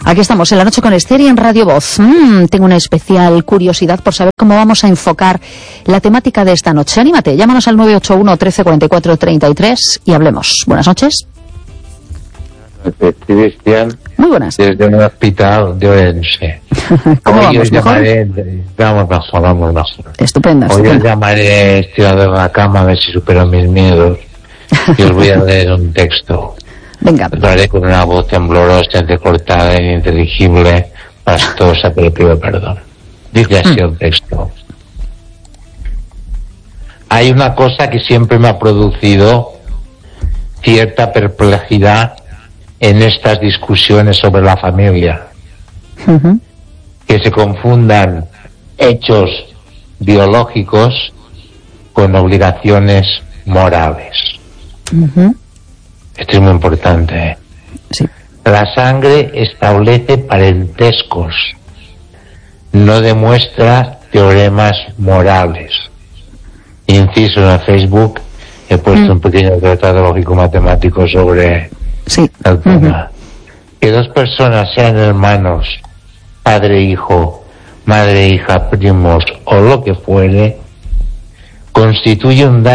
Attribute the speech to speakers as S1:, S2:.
S1: Aquí estamos en La Noche con Esther y en Radio Voz. Tengo una especial curiosidad por saber cómo vamos a enfocar la temática de esta noche. Anímate, llámanos al 981 13 44 33 y hablemos. Buenas noches.
S2: Cristian.
S1: Muy buenas.
S2: Desde un hospital de Orense.
S1: ¿Cómo
S2: Hoy
S1: vamos?
S2: os
S1: ¿Mejor?
S2: llamaré, vamos mejor.
S1: Estupenda,
S2: Hoy os
S1: estupenda.
S2: llamaré estirado en la cama a ver si supero mis miedos y os voy a leer un texto.
S1: Venga.
S2: Lo haré con una voz temblorosa, entrecortada e ininteligible, pastosa, pero pido perdón. Dice así el texto. Hay una cosa que siempre me ha producido cierta perplejidad en estas discusiones sobre la familia.
S1: Ujú.
S2: Que se confundan hechos biológicos con obligaciones morales.
S1: Ujú.
S2: Esto es muy importante, ¿eh?
S1: Sí.
S2: La sangre establece parentescos, no demuestra teoremas morales. Inciso, en el Facebook he puesto un pequeño tratado lógico-matemático sobre
S1: Sí.
S2: el tema. Que dos personas sean hermanos, padre-hijo, madre-hija, primos o lo que fuere, constituye un